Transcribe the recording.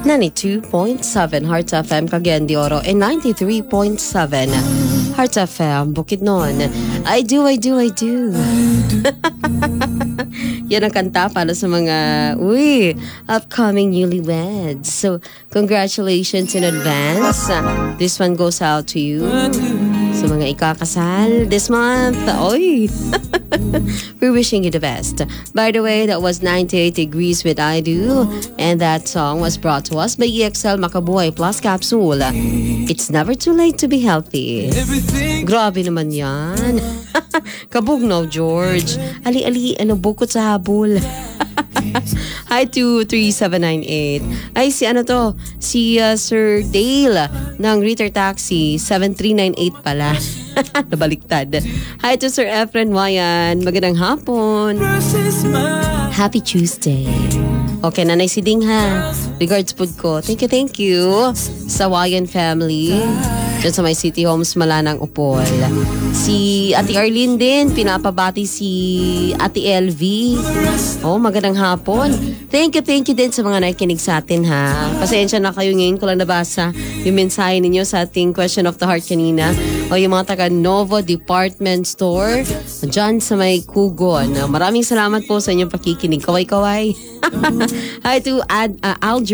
92.7 Hearts FM Cagayan de Oro and 93.7 Hearts FM Bukidnon. I do. Yan ang kanta para sa mga upcoming newlyweds. So, congratulations in advance. This one goes out to you. Sa mga ikakasal this month. Oy! We're wishing you the best. By the way, that was 98 Degrees with I Do. And that song was brought to us by EXL Makabuhay Plus Capsule. It's never too late to be healthy. Grabe naman yan. Kabugnaw, George. Ali, bukod sa habol. Hi to 3798. Ay, si Sir Dale ng Ritter Taxi. 7398 pala. Nabaliktad. Hi to Sir Efren Wayan. Magandang hapon. Happy Tuesday. Okay, Nanay Siding ha. Regards food ko. Thank you. Sa Wayan family. Diyan sa may City Homes Malanang Upol. Si Ate Arlene din, pinapabati si Ate LV. Oh, magandang hapon. Thank you din sa mga nakikinig sa atin ha. Pasensya na kayo ngayon ko lang nabasa yung mensahe ninyo sa ating Question of the Heart kanina. O yung mga taga Novo Department Store dyan sa may Kugon. Maraming salamat po sa inyong pakikinig. Kaway-kaway. Hi to Alger.